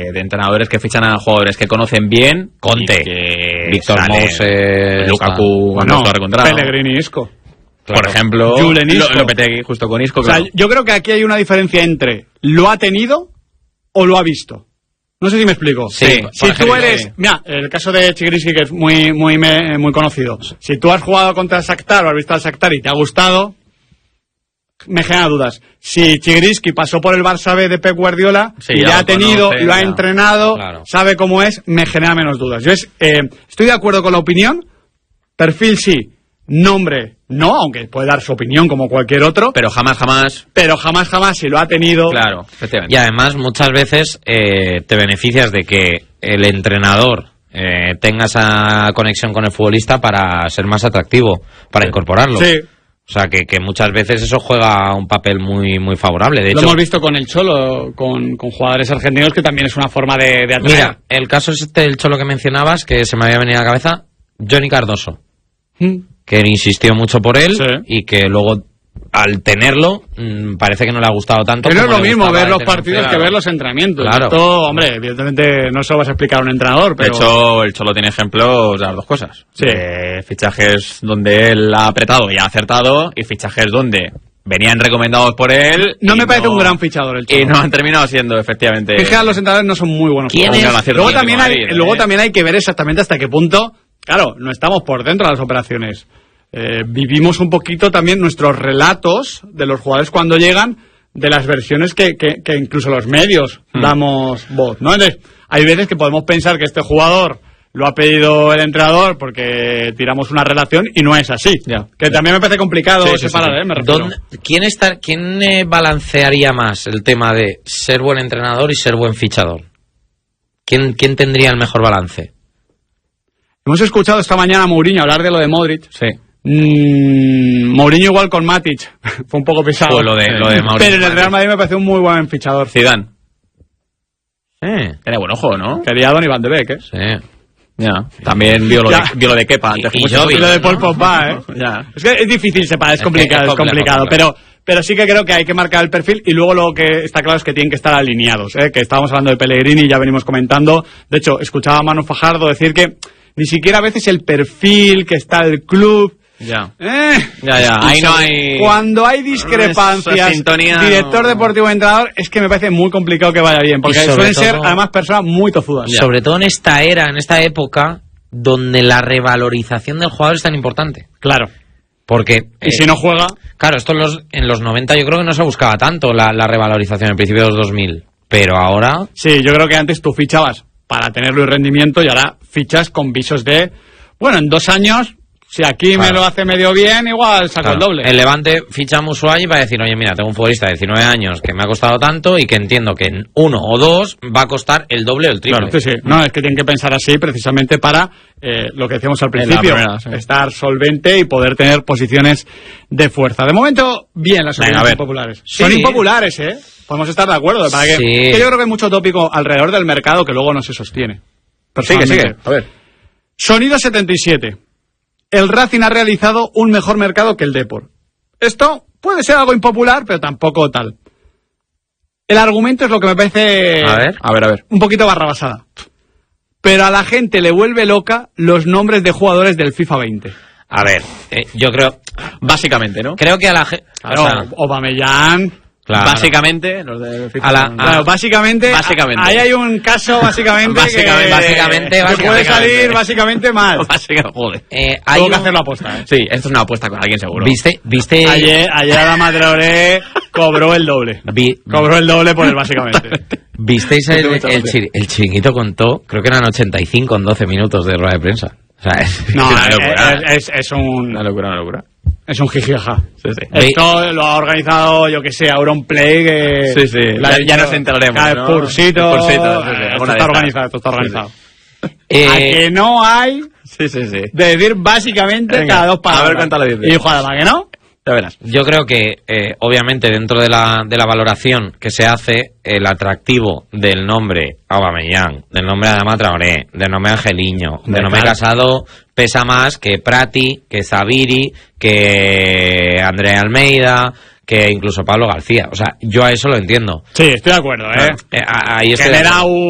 de entrenadores que fichan a jugadores que conocen bien. Conte, Víctor Moses, Lukaku, cuando está recontrado. Pellegrini, Isco. Por ejemplo, Lopetegui, justo con Isco. Claro. O sea, yo creo que aquí hay una diferencia entre lo ha tenido o lo ha visto. No sé si me explico. Sí, si tú eres... Mira, el caso de Chigriski, que es muy conocido. Si tú has jugado contra el Shakhtar o has visto al Shakhtar y te ha gustado, me genera dudas. Si Chigriski pasó por el Barça B de Pep Guardiola, y ya ha tenido, lo ha entrenado, sabe cómo es, me genera menos dudas. Yo estoy de acuerdo con la opinión, perfil sí, nombre no, aunque puede dar su opinión como cualquier otro. Pero jamás, si lo ha tenido. Claro, efectivamente. Y además, muchas veces te beneficias de que el entrenador tenga esa conexión con el futbolista para ser más atractivo, para incorporarlo. Sí. O sea, que muchas veces eso juega un papel muy favorable. De hecho, lo hemos visto con el Cholo, con jugadores argentinos, que también es una forma de atraer. Mira, el caso es del Cholo que mencionabas, que se me había venido a la cabeza, Johnny Cardoso. Que insistió mucho por él y que luego, al tenerlo, parece que no le ha gustado tanto. Pero no es lo mismo ver los partidos que ver los entrenamientos. Claro. Esto, hombre, evidentemente no se lo vas a explicar a un entrenador, pero... De hecho, el Cholo tiene ejemplos de las dos cosas. Sí. Fichajes donde él ha apretado y ha acertado, y fichajes donde venían recomendados por él. No me parece un gran fichador el Cholo. Y no han terminado siendo, efectivamente... Fíjate, los entrenadores no son muy buenos. ¿Quién es? Luego también hay que ver exactamente hasta qué punto... Claro, no estamos por dentro de las operaciones. Vivimos un poquito también nuestros relatos de los jugadores cuando llegan, de las versiones que incluso los medios damos voz, ¿no? Entonces, hay veces que podemos pensar que este jugador lo ha pedido el entrenador porque tiramos una relación y no es así. Que también me parece complicado separar, me refiero. ¿Quién balancearía más el tema de ser buen entrenador y ser buen fichador? ¿Quién tendría el mejor balance? Hemos escuchado esta mañana a Mourinho hablar de lo de Modric. Sí. Mourinho igual con Matic. Fue un poco pesado. Pues lo de Mourinho. Pero en el Real Madrid me pareció un muy buen fichador. Zidane. Tiene buen ojo, ¿no? Quería a Donny Van de Beek, Sí. Ya. También vio lo de Kepa. Y lo de Paul Pogba, Ya. Es que es difícil separar, es complicado. Pero sí que creo que hay que marcar el perfil, y luego lo que está claro es que tienen que estar alineados, que estábamos hablando de Pellegrini y ya venimos comentando. De hecho, escuchaba a Manu Fajardo decir que ni siquiera a veces el perfil que está el club. Ya. Ahí no hay. Cuando hay discrepancias, director deportivo y entrenador, es que me parece muy complicado que vaya bien, porque suelen ser además personas muy tozudas. Sobre todo en esta era, en esta época, donde la revalorización del jugador es tan importante. Claro. Porque... y si no juega... Claro, esto en los 90 yo creo que no se buscaba tanto la revalorización, en principio de los 2000. Pero ahora... Sí, yo creo que antes tú fichabas para tenerlo en rendimiento, y ahora fichas con visos de... Bueno, en 2 años... Si aquí me lo hace medio bien, igual saco el doble. El Levante ficha a Musuayi para decir, oye, mira, tengo un futbolista de 19 años que me ha costado tanto y que entiendo que en 1 o 2 va a costar el doble o el triple. Claro, sí. No, es que tienen que pensar así precisamente para lo que decíamos al principio, estar solvente y poder tener posiciones de fuerza. De momento, bien las opiniones populares. Sí. Son impopulares, podemos estar de acuerdo. Para que yo creo que hay mucho tópico alrededor del mercado que luego no se sostiene. Sigue. A ver. Sonido 77. El Racing ha realizado un mejor mercado que el Depor. Esto puede ser algo impopular, pero tampoco tal. El argumento es lo que me parece... A ver. Un poquito barrabasada. Pero a la gente le vuelve loca los nombres de jugadores del FIFA 20. A ver, yo creo... Básicamente, ¿no? Creo que a la gente... Claro, Aubameyang... Claro. Básicamente, los de FIFA. Claro, básicamente. Ahí hay un caso, básicamente. Básicamente. Que puede salir, básicamente, mal. Joder. Tengo que hacer la apuesta, Sí, esto es una apuesta con alguien seguro. ¿Viste? Ayer Adama Traoré cobró el doble. Cobró el doble por el básicamente. ¿Visteis el chiringuito contó? Creo que eran 85 en 12 minutos de rueda de prensa. O sea, es una locura. Es un jijijaja. Sí. Esto lo ha organizado, yo que sé, Auronplay, que... Sí. Ya nos enteraremos, ¿no? Pursito. Esto está organizado. A que no hay... Sí. De decir básicamente cada 2 palabras. A ver cuánto le dices. Y Juanma, ¿que no? Ya verás. Yo creo que, obviamente, dentro de la valoración que se hace, el atractivo del nombre Aubameyang, del nombre Adama Traoré, del nombre Angeliño, del nombre Casado, pesa más que Prati, que Zaviri, que Andrea Almeida, que incluso Pablo García. O sea, yo a eso lo entiendo. Sí, estoy de acuerdo, Ahí genera